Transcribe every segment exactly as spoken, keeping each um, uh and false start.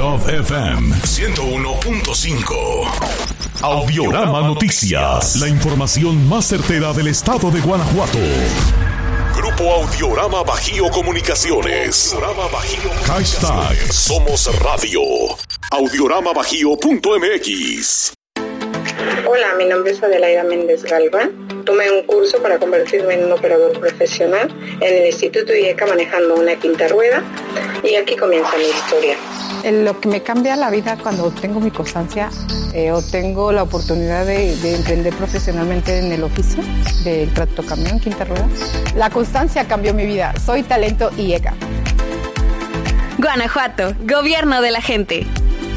Love F M ciento uno punto cinco. Audiorama Noticias. La información más certera del estado de Guanajuato. Grupo Audiorama Bajío Comunicaciones. Audiorama Bajío. Hashtag Somos Radio. audiorama bajío punto m x. Hola, mi nombre es Adelaida Méndez Galván. Tomé un curso para convertirme en un operador profesional en el Instituto IECA manejando una quinta rueda y aquí comienza mi historia. Lo que me cambia la vida cuando tengo mi constancia eh, o tengo la oportunidad de, de emprender profesionalmente en el oficio del tractocamión quinta rueda, la constancia cambió mi vida. Soy talento IECA. Guanajuato, gobierno de la gente.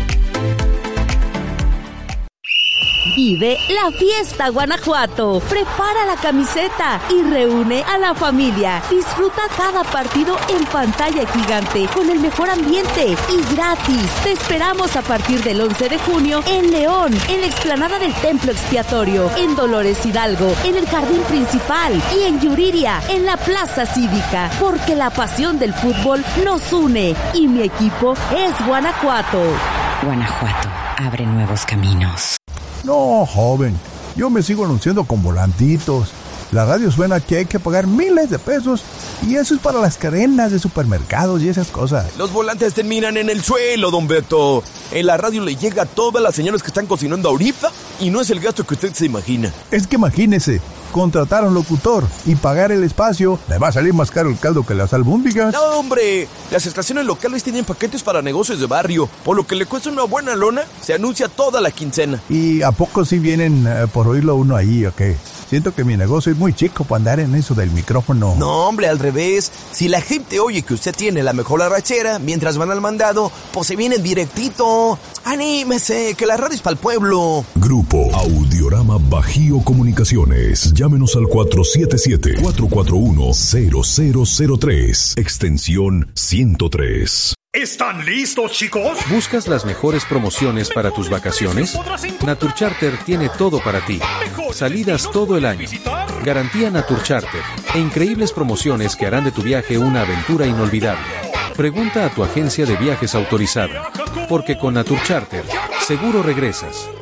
Vive la fiesta Guanajuato. Prepara la camiseta y reúne a la familia. Disfruta cada partido en pantalla gigante con el mejor ambiente y gratis. Te esperamos a partir del once de junio en León, en la explanada del Templo Expiatorio, en Dolores Hidalgo, en el jardín principal y en Yuriria, en la Plaza Cívica, porque la pasión del fútbol nos une y mi equipo es Guanajuato. Guanajuato abre nuevos caminos. No, joven, yo me sigo anunciando con volantitos. La radio suena que hay que pagar miles de pesos y eso es para las cadenas de supermercados y esas cosas. Los volantes terminan en el suelo, don Beto. En la radio le llega a todas las señoras que están cocinando ahorita y no es el gasto que usted se imagina. Es que imagínese, contratar a un locutor y pagar el espacio, le va a salir más caro el caldo que las albóndigas. No, hombre, las estaciones locales tienen paquetes para negocios de barrio, por lo que le cuesta una buena lona, se anuncia toda la quincena. ¿Y a poco sí vienen uh, por oírlo uno ahí o qué? Siento que mi negocio es muy chico para andar en eso del micrófono. No, hombre, al revés. Si la gente oye que usted tiene la mejor arrachera mientras van al mandado, pues se vienen directito. ¡Anímese, que la radio es para el pueblo! Grupo Audiorama Bajío Comunicaciones. Llámenos al cuatro siete siete, cuatro cuatro uno, cero cero cero tres, extensión ciento tres. ¿Están listos, chicos? ¿Buscas las mejores promociones para tus vacaciones? Naturcharter tiene todo para ti. Salidas todo el año. Garantía Naturcharter e increíbles promociones que harán de tu viaje una aventura inolvidable. Pregunta a tu agencia de viajes autorizada, porque con Naturcharter seguro regresas.